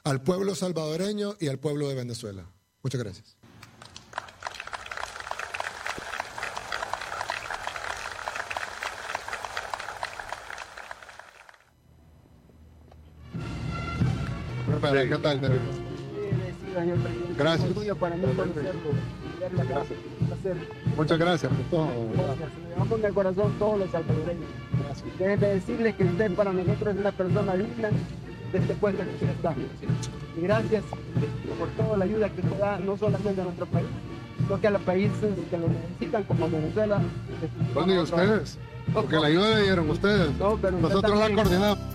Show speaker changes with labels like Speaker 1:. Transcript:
Speaker 1: al pueblo salvadoreño y al pueblo de Venezuela. Muchas gracias. ¿Qué tal? Gracias.
Speaker 2: Para mí conocerlo.
Speaker 1: Gracias. Muchas gracias por todo.
Speaker 2: Le damos en el corazón todos los salvadoreños. Déjenme decirles que usted para nosotros es una persona digna de este puesto que usted está. Y gracias por toda la ayuda que usted da, no solamente a nuestro país, sino que a los países que lo necesitan, como Venezuela.
Speaker 1: Bueno, ¿y ustedes? Porque la ayuda le dieron ustedes.
Speaker 2: No, pero
Speaker 1: nosotros la coordinamos.